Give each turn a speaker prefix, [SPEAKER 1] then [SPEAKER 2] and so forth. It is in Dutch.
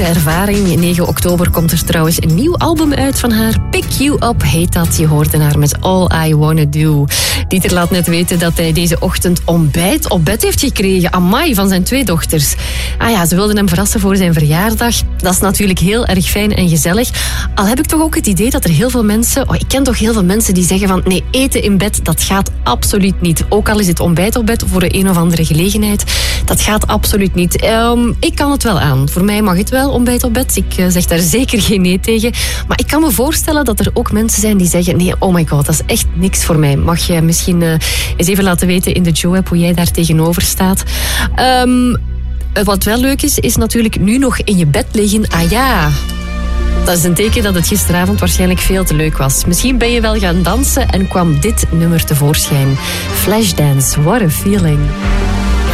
[SPEAKER 1] Ervaring. 9 oktober komt er trouwens een nieuw album uit van haar. Pick You Up heet dat. Je hoorde haar met All I Wanna Do. Dieter laat net weten dat hij deze ochtend ontbijt op bed heeft gekregen. Amai, van zijn 2 dochters. Ah ja, ze wilden hem verrassen voor zijn verjaardag. Dat is natuurlijk heel erg fijn en gezellig. Al heb ik toch ook het idee dat er heel veel mensen... ik ken toch heel veel mensen die zeggen van... nee, eten in bed, dat gaat absoluut niet. Ook al is het ontbijt op bed voor een of andere gelegenheid. Dat gaat absoluut niet. Ik kan het wel aan. Voor mij mag het wel, ontbijt op bed. Ik zeg daar zeker geen nee tegen. Maar ik kan me voorstellen dat er ook mensen zijn die zeggen... nee, oh my god, dat is echt niks voor mij. Mag je misschien eens even laten weten in de Joe-app hoe jij daar tegenover staat. Wat wel leuk is natuurlijk nu nog in je bed liggen. Ah ja... dat is een teken dat het gisteravond waarschijnlijk veel te leuk was. Misschien ben je wel gaan dansen en kwam dit nummer tevoorschijn. Flashdance, what a feeling.